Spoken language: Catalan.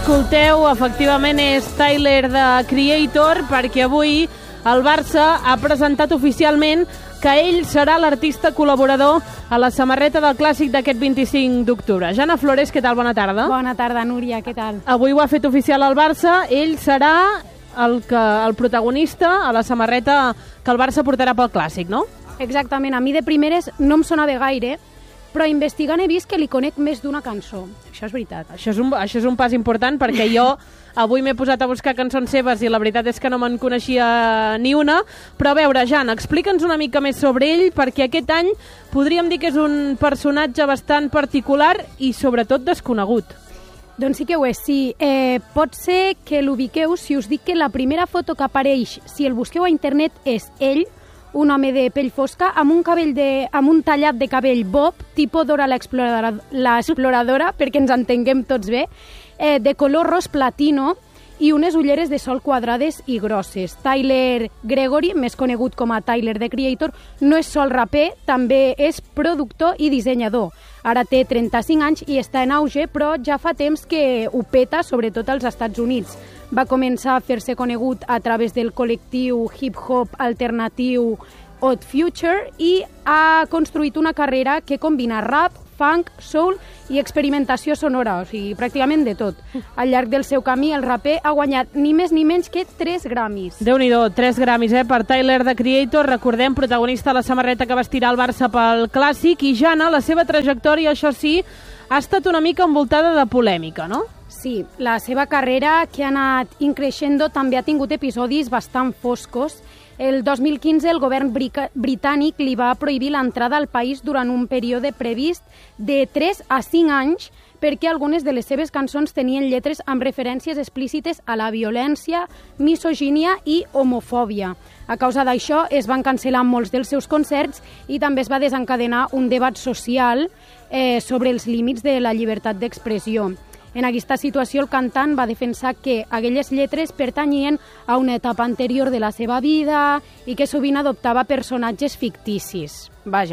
escolteu, efectivament és Tyler, de Creator, perquè avui el Barça ha presentat oficialment que ell serà l'artista col·laborador a la samarreta del Clàssic d'aquest 25 d'octubre. Jana Flores, què tal? Bona tarda. Bona tarda, Núria, què tal? Avui ho ha fet oficial el Barça, ell serà el protagonista a la samarreta que el Barça portarà pel Clàssic, no? Exactament, a mi de primeres no em sonava gaire, però investigant he vist que li conec més d'una cançó. Això és veritat. Això és un pas important, perquè jo avui m'he posat a buscar cançons seves i la veritat és que no me'n coneixia ni una. Però a veure, Jan, explica'ns una mica més sobre ell, perquè aquest any podríem dir que és un personatge bastant particular i sobretot desconegut. Doncs sí que ho és, sí. Pot ser que l'ubiqueu si us dic que la primera foto que apareix, si el busqueu a internet, és ell, un home de pell fosca, amb un tallat de cabell bob, tipus Dora l'exploradora, perquè ens entenguem tots bé, de color ros platino i unes ulleres de sol quadrades i grosses. Tyler Gregory, més conegut com a Tyler, the Creator, no és sol raper, també és productor i dissenyador. Ara té 35 anys i està en auge, però ja fa temps que ho peta, sobretot als Estats Units. Va començar a fer-se conegut a través del col·lectiu hip-hop alternatiu Odd Future i ha construït una carrera que combina rap, funk, soul i experimentació sonora, o sigui, pràcticament de tot. Al llarg del seu camí, el raper ha guanyat ni més ni menys que 3 Grammys. Déu-n'hi-do, 3 Grammys, per Tyler, the Creator, recordem, protagonista de la samarreta que vestirà el Barça pel Clàssic, i Jana, la seva trajectòria, això sí, ha estat una mica envoltada de polèmica, no? Sí, la seva carrera, que ha anat increixendo, també ha tingut episodis bastant foscos. El 2015 el govern britànic li va prohibir l'entrada al país durant un període previst de 3 a 5 anys perquè algunes de les seves cançons tenien lletres amb referències explícites a la violència, misogínia i homofòbia. A causa d'això es van cancel·lar molts dels seus concerts i també es va desencadenar un debat social sobre els límits de la llibertat d'expressió. En aquesta situació, el cantant va defensar que aquelles lletres pertanyien a una etapa anterior de la seva vida i que sovint adoptava personatges ficticis. Vaja.